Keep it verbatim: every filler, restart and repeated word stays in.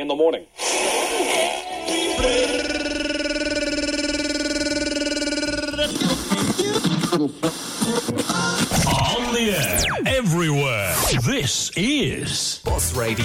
in the morning. On the air, everywhere. This is Boss Radio.